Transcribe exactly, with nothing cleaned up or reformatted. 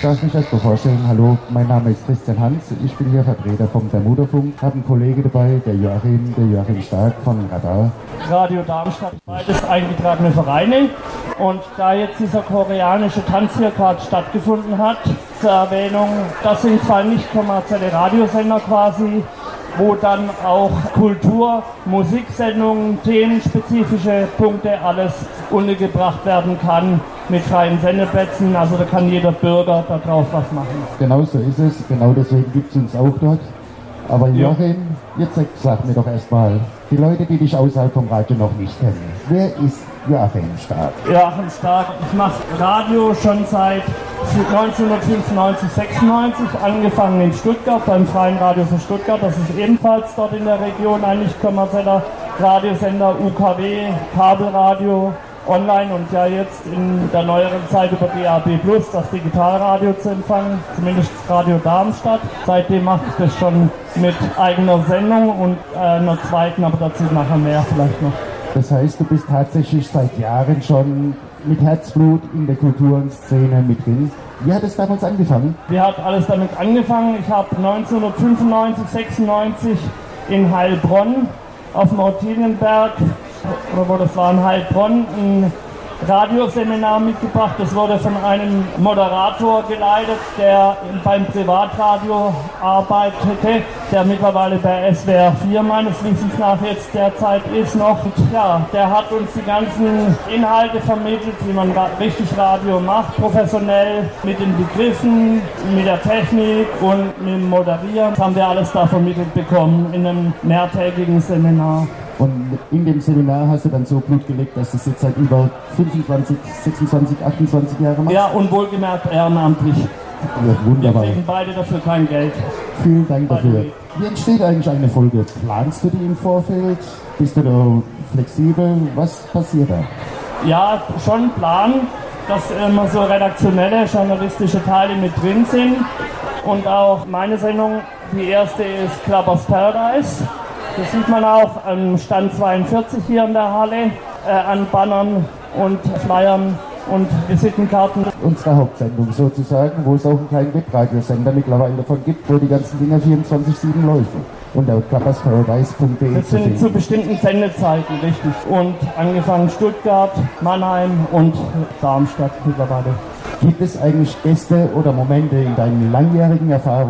darf mich erst mal vorstellen. Hallo, mein Name ist Christian Hans. Ich bin hier Vertreter vom Bermuda-Funk. Ich habe einen Kollege dabei, der Joachim, der Joachim Stark von Radar. Radio Darmstadt, beides eingetragene Vereine. Und da jetzt dieser koreanische Tanz hier gerade stattgefunden hat, zur Erwähnung, das sind zwei nicht kommerzielle Radiosender quasi, wo dann auch Kultur, Musiksendungen, themenspezifische Punkte, alles untergebracht werden kann mit freien Sendeplätzen. Also da kann jeder Bürger da drauf was machen. Genau so ist es, genau deswegen gibt es uns auch dort. Aber Joachim, ja. Jetzt sag mir doch erstmal, die Leute, die dich außerhalb vom Radio noch nicht kennen, wer ist Joachim Stark? Joachim Stark, ich mache Radio schon seit neunzehnhundertfünfundneunzig, sechsundneunzig, angefangen in Stuttgart, beim Freien Radio für Stuttgart. Das ist ebenfalls dort in der Region ein nicht kommerzieller Radiosender, U K W, Kabelradio, online und ja jetzt in der neueren Zeit über D A B plus, das Digitalradio zu empfangen, zumindest Radio Darmstadt. Seitdem mache ich das schon mit eigener Sendung und äh, einer zweiten, aber dazu nachher mehr vielleicht noch. Das heißt, du bist tatsächlich seit Jahren schon mit Herzblut in der Kulturszene mit drin. Wie hat es damals angefangen? Wie hat alles damit angefangen? Ich habe neunzehnhundertfünfundneunzig, sechsundneunzig in Heilbronn auf dem Ottilienberg, oder wo das war in Heilbronn, ein Radioseminar mitgebracht. Das wurde von einem Moderator geleitet, der beim Privatradio arbeitete, der mittlerweile bei S W R vier meines Wissens nach jetzt derzeit ist noch. Und ja, der hat uns die ganzen Inhalte vermittelt, wie man richtig Radio macht, professionell, mit den Begriffen, mit der Technik und mit dem Moderieren. Das haben wir alles da vermittelt bekommen in einem mehrtägigen Seminar. Und in dem Seminar hast du dann so Blut gelegt, dass du es jetzt seit über fünfundzwanzig, sechsundzwanzig, achtundzwanzig Jahren machst? Ja, und wohlgemerkt ehrenamtlich. Ja, wunderbar. Wir kriegen beide dafür kein Geld. Vielen Dank dafür. Wie entsteht eigentlich eine Folge? Planst du die im Vorfeld? Bist du da flexibel? Was passiert da? Ja, schon planen, dass immer so redaktionelle, journalistische Teile mit drin sind. Und auch meine Sendung, die erste ist Clubbers Paradise. Das sieht man auch am Stand zweiundvierzig hier in der Halle, äh, an Bannern und Flyern und Visitenkarten. Unsere Hauptsendung sozusagen, wo es auch einen kleinen Webradiosender mittlerweile davon gibt, wo die ganzen Dinger vierundzwanzig sieben laufen. Und auf clubbers paradise punkt de Das sind zu bestimmten Sendezeiten, richtig. Und angefangen Stuttgart, Mannheim und Darmstadt mittlerweile. Gibt es eigentlich Gäste oder Momente in deinen langjährigen Erfahrungen,